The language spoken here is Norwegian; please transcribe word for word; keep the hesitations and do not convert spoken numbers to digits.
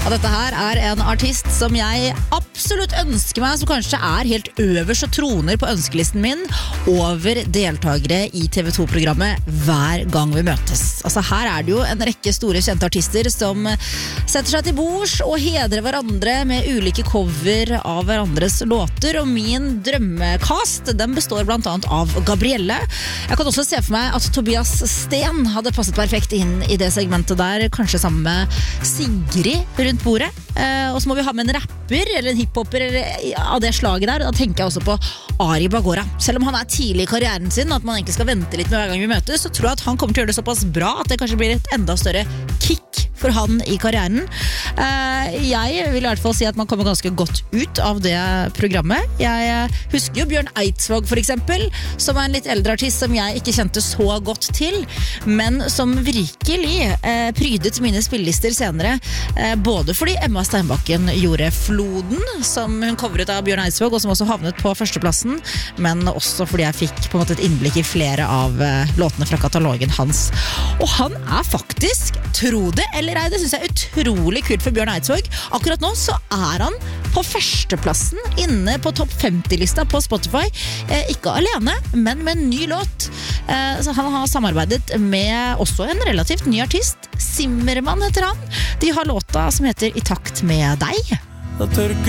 Og dette her er en artist som jeg absolutt ønsker meg, som kanskje er helt øverst og troner på ønskelisten min over deltagere i T V to-programmet hver gang vi møtes. Altså her er det jo en rekke store kjente artister som setter seg til bords og hedrer hverandre med ulike cover av hverandres låter, og min drømmekast, den består blant annet av Gabrielle. Jeg kan også se for meg at Tobias Sten hadde passet perfekt inn i det segmentet der, kanskje sammen med Sigrid rundt bordet. Eh, og så må vi ha med en rapper eller en hiphopper eller, av det slaget der. Da tenker jeg også på Ari Bagora. Selv om han er tidlig i karrieren sin, at man egentlig skal vente litt med hver gang vi møtes, så tror jeg at han kommer til å gjøre det såpass bra at det kanskje blir et enda større kick for han i karrieren. Eh, jeg vil i hvert fall si at man kommer ganske godt ut av det programmet. Jeg husker jo Bjørn Eidsvåg for eksempel, som er en litt eldre artist som jeg ikke kjente så godt til, men som virkelig eh, prydet mine spillelister senere, eh, både fordi Emma Steinbakken gjorde Floden, som hun covret av Bjørn Eidsvåg, og som også havnet på førsteplassen, men også fordi jeg fikk på en måte et innblikk i flere av eh, låtene fra katalogen hans. Og han er faktisk, tro det eller ei, det synes jeg er utrolig kult for Bjørn Eidsvåg. Akkurat nå så er han på førsteplassen inne på topp femti-lista på Spotify, eh, ikke alene, men med en ny låt. Eh, så han har samarbeidet med også en relativt ny artist, Simmermann heter han. De har låta som heter I takt med deg.